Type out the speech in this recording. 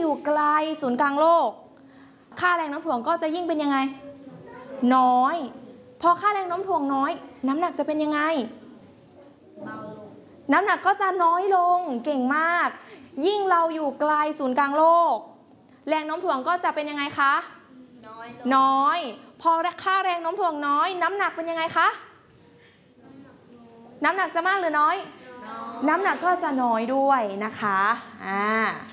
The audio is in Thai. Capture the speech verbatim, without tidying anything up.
อยู่ไกลศูนย์กลางโลกค่าแรงโน้มถ่วงก็จะยิ่งเป็นยังไงน้อยพอค่าแรงโน้มถ่วงน้อยน้ำหนักจะเป็นยังไงเบาลงน้ำหนักก็จะน้อยลงเก่งมากยิ่งเราอยู่ไกลศูนย์กลางโลกแรงโน้มถ่วงก็จะเป็นยังไงคะน้อยน้อยพอค่าแรงโน้มถ่วงน้อยน้ำหนักเป็นยังไงคะน้ำหนักจะมากหรือน้อยน้ำหนักก็จะน้อยด้วยนะคะอ่า